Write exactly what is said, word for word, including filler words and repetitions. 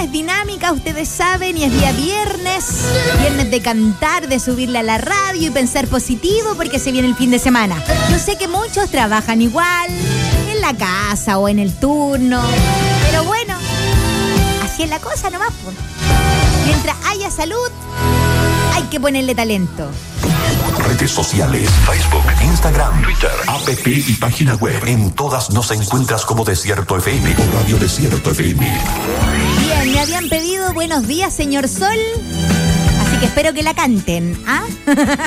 es dinámica, ustedes saben, y es día viernes. Viernes de cantar, de subirle a la radio y pensar positivo porque se viene el fin de semana. Yo sé que muchos trabajan igual, en la casa o en el turno, pero bueno, así es la cosa nomás, pues. Mientras haya salud, hay que ponerle talento. Redes sociales, Facebook, Instagram, Twitter, app y página web. En todas nos encuentras como Desierto F M o Radio Desierto F M. Bien, me habían pedido buenos días, señor Sol. Así que espero que la canten, ¿ah?